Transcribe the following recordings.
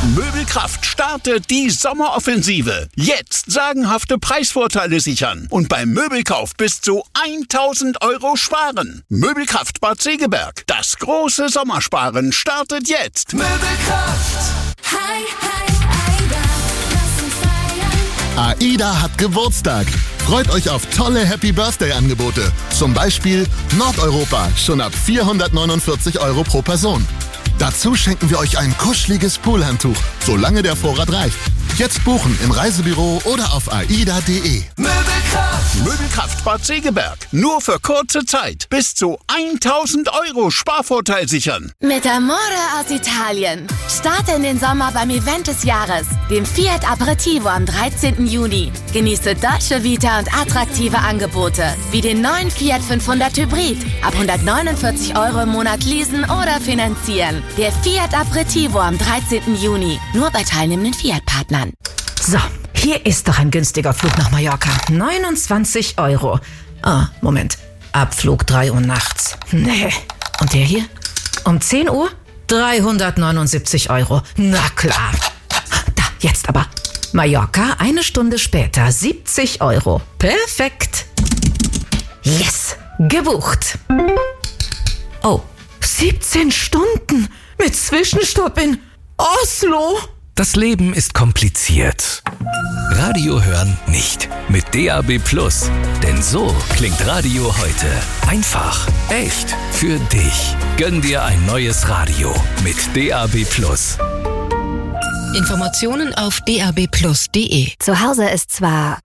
Möbelkraft startet die Sommeroffensive. Jetzt sagenhafte Preisvorteile sichern und beim Möbelkauf bis zu 1.000 € sparen. Möbelkraft Bad Segeberg. Das große Sommersparen startet jetzt. Möbelkraft. Hi, Aida, lass uns feiern. AIDA hat Geburtstag. Freut euch auf tolle Happy-Birthday-Angebote. Zum Beispiel Nordeuropa, schon ab 449 € pro Person. Dazu schenken wir euch ein kuscheliges Poolhandtuch, solange der Vorrat reicht. Jetzt buchen im Reisebüro oder auf aida.de. Möbelkraft. Möbelkraft Bad Segeberg. Nur für kurze Zeit. Bis zu 1.000 € Sparvorteil sichern. Mit Amore aus Italien. Starte in den Sommer beim Event des Jahres, dem Fiat Aperitivo am 13. Juni. Genieße Dolce Vita und attraktive Angebote, wie den neuen Fiat 500 Hybrid. Ab 149 € im Monat leasen oder finanzieren. Der Fiat Aperitivo am 13. Juni. Nur bei teilnehmenden Fiat-Partnern. So, hier ist doch ein günstiger Flug nach Mallorca. 29 €. Ah, Moment. Abflug 3 Uhr nachts. Nee. Und der hier? Um 10 Uhr? 379 €. Na klar. Da, jetzt aber. Mallorca, 1 Stunde später, 70 €. Perfekt. Yes, gebucht. Oh, 17 Stunden mit Zwischenstopp in Oslo. Das Leben ist kompliziert. Radio hören nicht. Mit DAB+. Denn so klingt Radio heute. Einfach, echt, für dich. Gönn dir ein neues Radio mit DAB+. Informationen auf dabplus.de. Zu Hause ist zwar...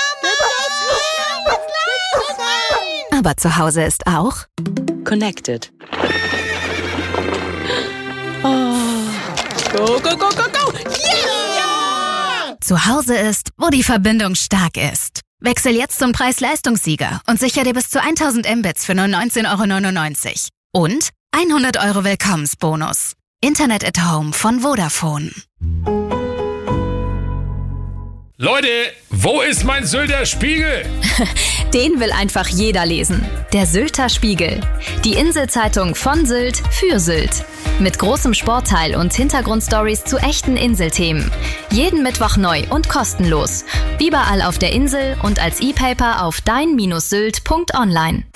Aber zu Hause ist auch... Connected. Go, go, go, go, go! Yeah! Zu Hause ist, wo die Verbindung stark ist. Wechsel jetzt zum Preis-Leistungssieger und sicher dir bis zu 1000 Mbits für nur 19,99 € und 100 € Willkommensbonus. Internet at Home von Vodafone. Leute, wo ist mein Sylter Spiegel? Den will einfach jeder lesen. Der Sylter Spiegel. Die Inselzeitung von Sylt für Sylt. Mit großem Sportteil und Hintergrundstories zu echten Inselthemen. Jeden Mittwoch neu und kostenlos. Überall auf der Insel und als E-Paper auf dein-sylt.online.